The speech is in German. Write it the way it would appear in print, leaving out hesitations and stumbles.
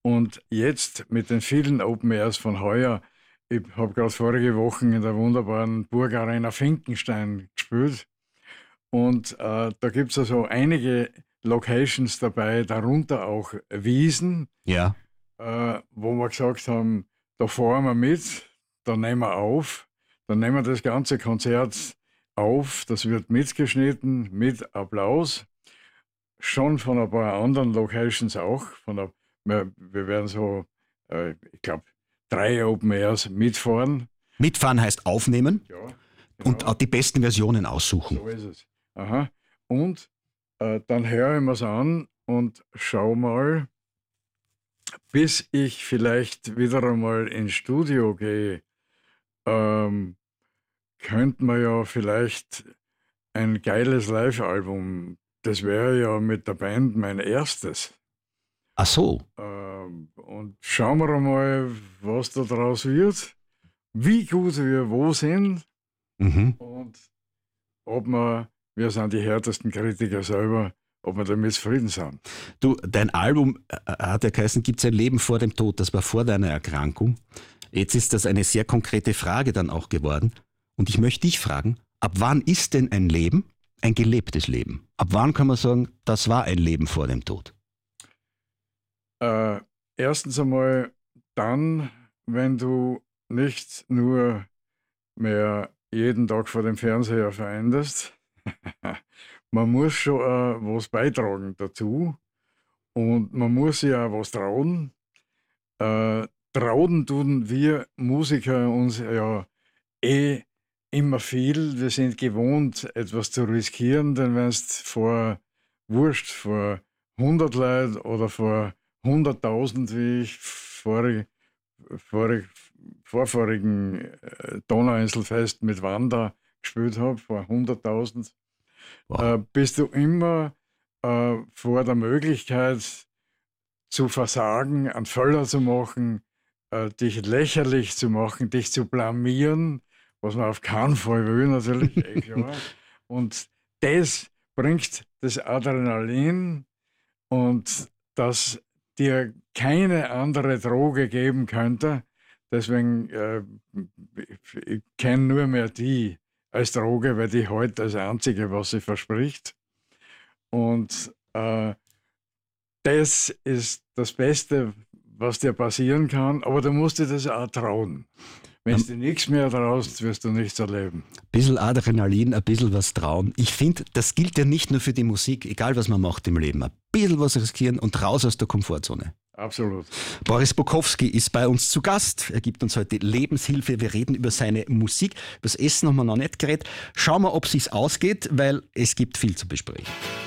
Und jetzt mit den vielen Open Airs von heuer, ich habe gerade vorige Woche in der wunderbaren Burgarena Finkenstein gespielt. Und da gibt es also einige Locations dabei, darunter auch Wiesen, Ja. wo wir gesagt haben, da fahren wir mit, da nehmen wir auf, dann nehmen wir das ganze Konzert auf, das wird mitgeschnitten mit Applaus, schon von ein paar anderen Locations auch. Wir werden so, ich glaube, 3 Open Airs mitfahren. Mitfahren heißt aufnehmen Ja, und genau. auch die besten Versionen aussuchen. So ist es. Aha. Und dann höre ich mir es an und schau mal, bis ich vielleicht wieder einmal ins Studio gehe, ähm, könnte man ja vielleicht ein geiles Live-Album, das wäre ja mit der Band mein erstes. Ach so. Und schauen wir mal, was da draus wird, wie gut wir wo sind Mhm. und ob wir sind die härtesten Kritiker selber, ob wir damit zufrieden sind. Du, dein Album hat ja geheißen, gibt's ein Leben vor dem Tod? Das war vor deiner Erkrankung. Jetzt ist das eine sehr konkrete Frage dann auch geworden. Und ich möchte dich fragen, ab wann ist denn ein Leben ein gelebtes Leben? Ab wann kann man sagen, das war ein Leben vor dem Tod? Erstens einmal dann, wenn du nicht nur mehr jeden Tag vor dem Fernseher verendest. Man muss schon was beitragen dazu und man muss sich auch was trauen. Trauen tun wir Musiker uns ja eh immer viel. Wir sind gewohnt, etwas zu riskieren, denn wenn es vor 100 Leuten oder vor 100.000, wie ich vorvorigen Donauinselfest mit Wanda gespielt habe, vor 100.000, Wow. bist du immer vor der Möglichkeit zu versagen, einen Fehler zu machen, dich lächerlich zu machen, dich zu blamieren, was man auf keinen Fall will natürlich, klar. Und das bringt das Adrenalin und das dir keine andere Droge geben könnte. Deswegen, ich kenne nur mehr die als Droge, weil die halt das Einzige, was sie verspricht. Und das ist das Beste, was dir passieren kann, aber du musst dir das auch trauen. Wenn du nichts mehr traust, wirst du nichts erleben. Ein bisschen Adrenalin, ein bisschen was trauen. Ich finde, das gilt ja nicht nur für die Musik, egal was man macht im Leben. Ein bisschen was riskieren und raus aus der Komfortzone. Absolut. Boris Bukowski ist bei uns zu Gast. Er gibt uns heute Lebenshilfe. Wir reden über seine Musik. Über das Essen haben wir noch nicht geredet. Schauen wir, ob es sich ausgeht, weil es gibt viel zu besprechen.